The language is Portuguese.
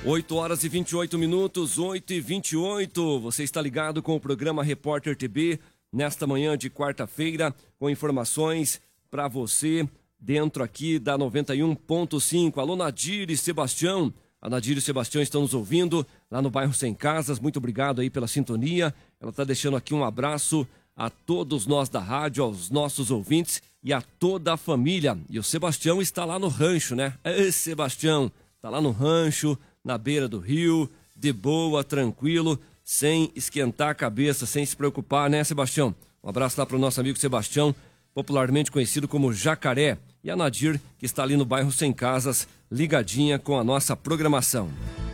8 horas e 28 minutos, 8 e 28. Você está ligado com o programa Repórter TB nesta manhã de quarta-feira, com informações para você dentro aqui da 91.5. Alô, Nadir e Sebastião. A Nadir e Sebastião estão nos ouvindo lá no bairro Sem Casas. Muito obrigado aí pela sintonia. Ela está deixando aqui um abraço a todos nós da rádio, aos nossos ouvintes e a toda a família. E o Sebastião está lá no rancho, né? Sebastião, está lá no rancho, na beira do rio, de boa, tranquilo, sem esquentar a cabeça, sem se preocupar, né, Sebastião? Um abraço lá para o nosso amigo Sebastião, popularmente conhecido como Jacaré. E a Nadir, que está ali no bairro Sem Casas, ligadinha com a nossa programação.